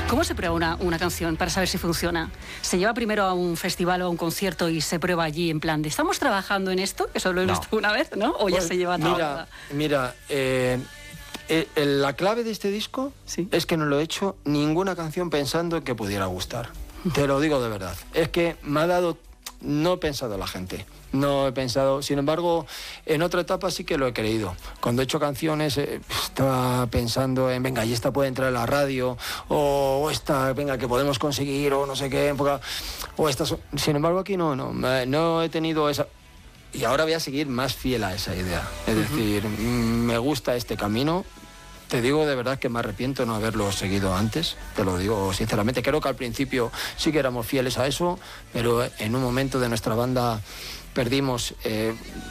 ¿Cómo se prueba una canción para saber si funciona? ¿Se lleva primero a un festival o a un concierto y se prueba allí en plan de ¿estamos trabajando en esto? Que solo he visto una vez, ¿no? ¿O ya se lleva todo? Mira, la clave de este disco es que no lo he hecho ninguna canción pensando en que pudiera gustar. Te lo digo de verdad. Es que me ha dado... No he pensado en la gente, no he pensado... Sin embargo, en otra etapa sí que lo he creído. Cuando he hecho canciones estaba pensando en, venga, y esta puede entrar en la radio, o esta, venga, que podemos conseguir, o no sé qué, o esta... Sin embargo, aquí no he tenido esa... Y ahora voy a seguir más fiel a esa idea. Es decir, me gusta este camino. Te digo de verdad que me arrepiento de no haberlo seguido antes, te lo digo sinceramente. Creo que al principio sí que éramos fieles a eso, pero en un momento de nuestra banda perdimos